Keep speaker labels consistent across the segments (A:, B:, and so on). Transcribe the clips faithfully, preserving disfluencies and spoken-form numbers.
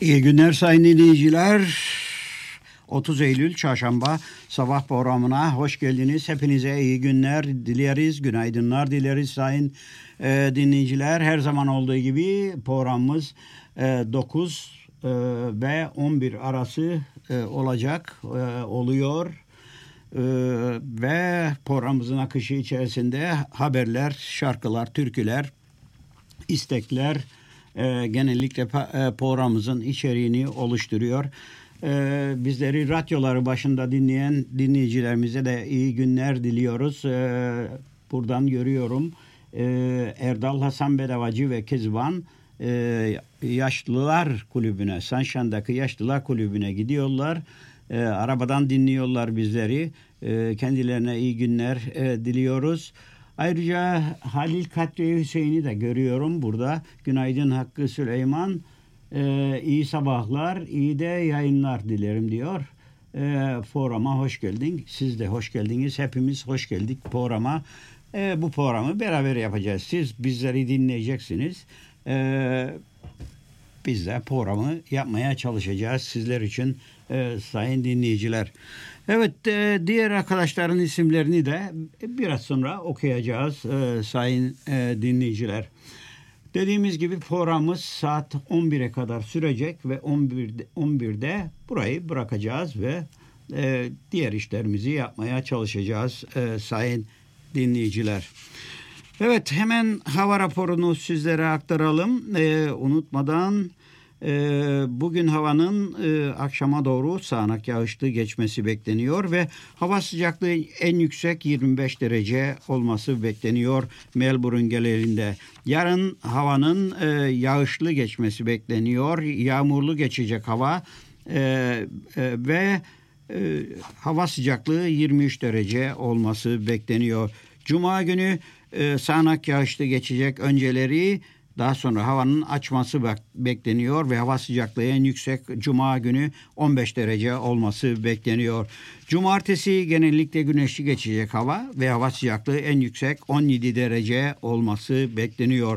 A: İyi günler sayın dinleyiciler. otuz Eylül Çarşamba sabah programına hoş geldiniz. Hepinize iyi günler dileriz, günaydınlar dileriz sayın e, dinleyiciler. Her zaman olduğu gibi programımız e, dokuz e, ve on bir arası e, olacak, e, oluyor. E, ve programımızın akışı içerisinde haberler, şarkılar, türküler, istekler, E, genellikle e, programımızın içeriğini oluşturuyor. E, bizleri radyoları başında dinleyen dinleyicilerimize de iyi günler diliyoruz. E, buradan görüyorum e, Erdal Hasan Bedavacı ve Kezban e, Yaşlılar Kulübü'ne, Sanshan'daki Yaşlılar Kulübü'ne gidiyorlar. E, arabadan dinliyorlar bizleri. E, kendilerine iyi günler e, diliyoruz. Ayrıca Halil Kadri Hüseyin'i de görüyorum burada. Günaydın Hakkı Süleyman. Ee, iyi sabahlar, iyi de yayınlar dilerim diyor. Ee, programa hoş geldin. Siz de hoş geldiniz. Hepimiz hoş geldik programa. Ee, bu programı beraber yapacağız. Siz bizleri dinleyeceksiniz. Ee, biz de programı yapmaya çalışacağız sizler için e, sayın dinleyiciler. Evet, e, diğer arkadaşların isimlerini de biraz sonra okuyacağız e, sayın e, dinleyiciler. Dediğimiz gibi programımız saat on bire kadar sürecek ve on birde, on birde burayı bırakacağız ve e, diğer işlerimizi yapmaya çalışacağız e, sayın dinleyiciler. Evet, hemen hava raporunu sizlere aktaralım. E, unutmadan e, bugün havanın e, akşama doğru sağanak yağışlı geçmesi bekleniyor ve hava sıcaklığı en yüksek yirmi beş derece olması bekleniyor Melbourne genelinde. Yarın havanın e, yağışlı geçmesi bekleniyor. Yağmurlu geçecek hava e, e, ve e, hava sıcaklığı yirmi üç derece olması bekleniyor. Cuma günü e, sağanak yağışlı geçecek önceleri, daha sonra havanın açması bekleniyor ve hava sıcaklığı en yüksek Cuma günü on beş derece olması bekleniyor. Cumartesi genellikle güneşli geçecek hava ve hava sıcaklığı en yüksek on yedi derece olması bekleniyor.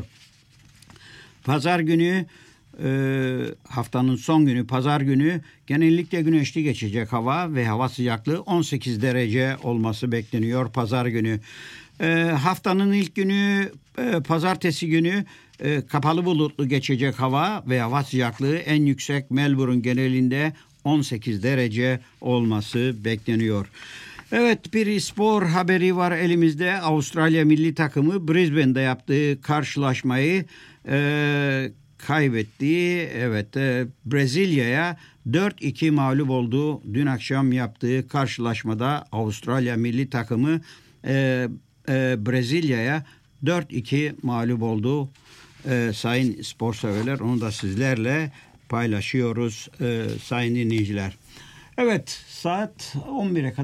A: Pazar günü e, haftanın son günü pazar günü genellikle güneşli geçecek hava ve hava sıcaklığı on sekiz derece olması bekleniyor pazar günü. E, haftanın ilk günü e, pazartesi günü e, kapalı bulutlu geçecek hava ve hava sıcaklığı en yüksek Melbourne genelinde on sekiz derece olması bekleniyor. Evet, bir spor haberi var elimizde. Avustralya milli takımı Brisbane'de yaptığı karşılaşmayı e, kaybetti. Evet, e, Brezilya'ya dört iki mağlup oldu. Dün akşam yaptığı karşılaşmada Avustralya milli takımı e, e, Brezilya'ya dört iki mağlup oldu. E, sayın spor severler, onu da sizlerle paylaşıyoruz e, sayın dinleyiciler. Evet, saat on bire kadar